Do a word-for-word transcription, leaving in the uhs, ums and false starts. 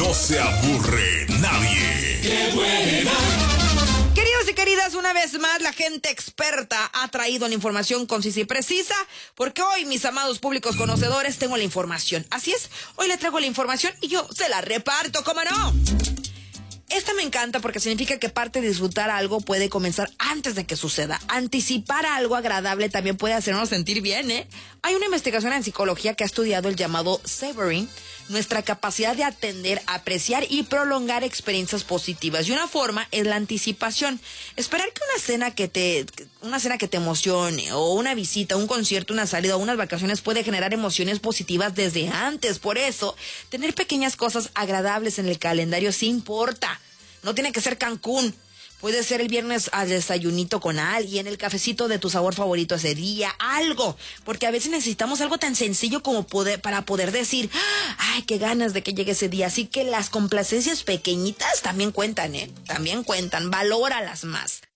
no se aburre nadie. ¡Qué buena! Queridos y queridas, una vez más la gente experta ha traído la información concisa y precisa, porque hoy, mis amados públicos conocedores, tengo la información. Así es, hoy le traigo la información y yo se la reparto, ¿cómo no? Esta me encanta porque significa que parte de disfrutar algo puede comenzar antes de que suceda. Anticipar algo agradable también puede hacernos sentir bien, ¿eh? Hay una investigación en psicología que ha estudiado el llamado savoring, nuestra capacidad de atender, apreciar y prolongar experiencias positivas. Y una forma es la anticipación. Esperar que una cena que te, una cena que te emocione, o una visita, un concierto, una salida o unas vacaciones puede generar emociones positivas desde antes. Por eso, tener pequeñas cosas agradables en el calendario sí importa. No tiene que ser Cancún. Puede ser el viernes al desayunito con alguien, el cafecito de tu sabor favorito ese día, algo. Porque a veces necesitamos algo tan sencillo como poder, para poder decir, ay, qué ganas de que llegue ese día. Así que las complacencias pequeñitas también cuentan, ¿eh? También cuentan, valóralas más.